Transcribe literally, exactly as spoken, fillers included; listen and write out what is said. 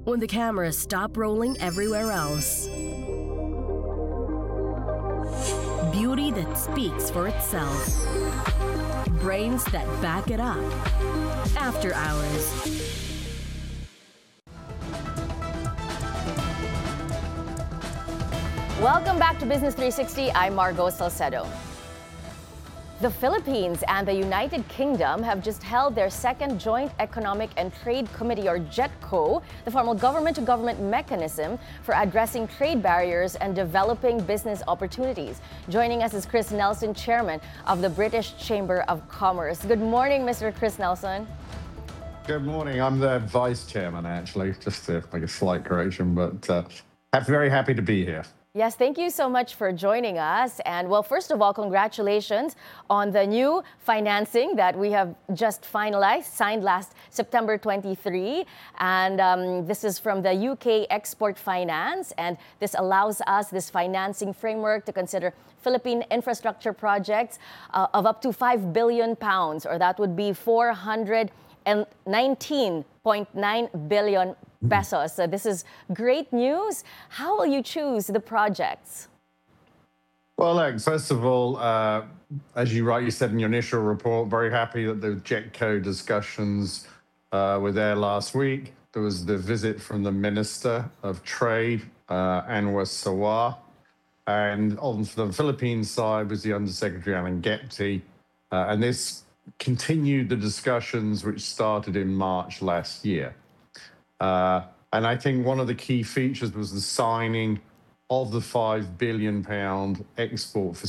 when the cameras stop rolling everywhere else. Beauty that speaks for itself. Brains that back it up. After Hours. Welcome back to Business three sixty. I'm Margot Salcedo. The Philippines and the United Kingdom have just held their second Joint Economic and Trade Committee, or JETCO, the formal government-to-government mechanism for addressing trade barriers and developing business opportunities. Joining us is Chris Nelson, chairman of the British Chamber of Commerce. Good morning, Mister Chris Nelson. Good morning. I'm the vice chairman, actually, just to make a slight correction, but uh, I'm very happy to be here. Yes, thank you so much for joining us. And well, first of all, congratulations on the new financing that we have just finalized, signed last September twenty-third. And um, this is from the U K Export Finance. And this allows us this financing framework to consider Philippine infrastructure projects uh, of up to five billion pounds, or that would be four hundred nineteen point nine billion pesos. So this is great news. How will you choose the projects? Well, look, first of all, uh, as you rightly said in your initial report, very happy that the JETCO discussions uh, were there last week. There was the visit from the Minister of Trade, uh, Anwar Sawar. And on the Philippine side was the Undersecretary Alan Gepti. Uh, and this continued the discussions which started in March last year. Uh, and I think one of the key features was the signing of the five billion pound export facility.